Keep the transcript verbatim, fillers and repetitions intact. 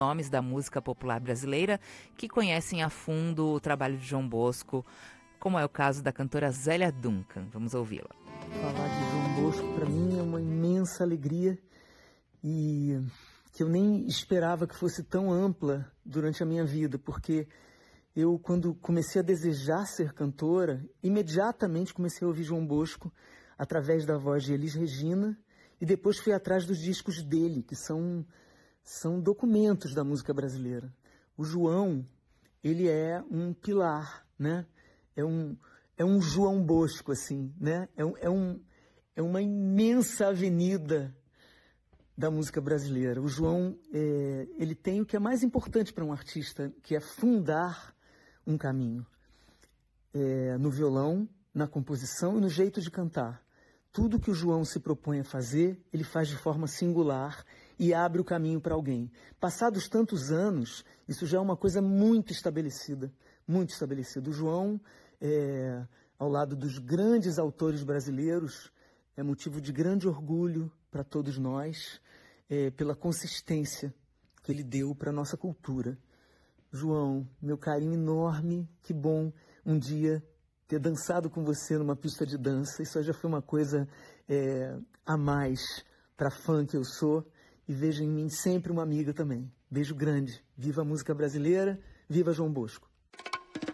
nomes da música popular brasileira que conhecem a fundo o trabalho de João Bosco, como é o caso da cantora Zélia Duncan. Vamos ouvi-la. Falar de João Bosco para mim é uma imensa alegria e que eu nem esperava que fosse tão ampla durante a minha vida, porque eu, quando comecei a desejar ser cantora, imediatamente comecei a ouvir João Bosco através da voz de Elis Regina e depois fui atrás dos discos dele, que são, são documentos da música brasileira. O João, ele é um pilar, né? É um, é um João Bosco, assim, né? É, um, é, um, é uma imensa avenida da música brasileira. O João, é, ele tem o que é mais importante para um artista, que é fundar um caminho. É, no violão, na composição e no jeito de cantar. Tudo que o João se propõe a fazer, ele faz de forma singular e abre o caminho para alguém. Passados tantos anos, isso já é uma coisa muito estabelecida, muito estabelecida. O João, é, ao lado dos grandes autores brasileiros, é motivo de grande orgulho para todos nós, é, pela consistência que ele deu para a nossa cultura. João, meu carinho enorme, que bom um dia ter dançado com você numa pista de dança. Isso já foi uma coisa é, a mais para fã que eu sou, e vejo em mim sempre uma amiga também. Beijo grande. Viva a música brasileira, viva João Bosco.